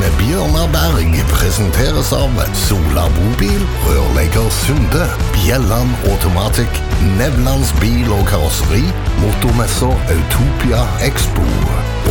med Bjørnar Berg presenteres av Sola Bobil, Rørlegger Sunde, Bjelland Automatic, Nevlands bil og karosseri, motormesser Autopia Expo.